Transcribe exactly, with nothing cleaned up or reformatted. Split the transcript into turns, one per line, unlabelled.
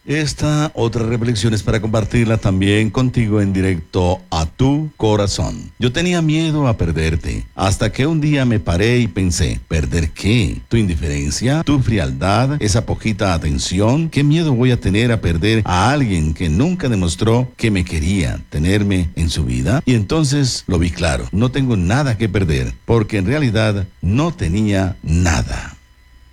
Esta otra reflexión es para compartirla también contigo en directo a tu corazón. Yo tenía miedo a perderte, hasta que un día me paré y pensé, ¿perder qué? ¿Tu indiferencia? ¿Tu frialdad? ¿Esa poquita atención? ¿Qué miedo voy a tener a perder a alguien que nunca demostró que me quería, tenerme en su vida? Y entonces lo vi claro, no tengo nada que perder, porque en realidad no tenía nada.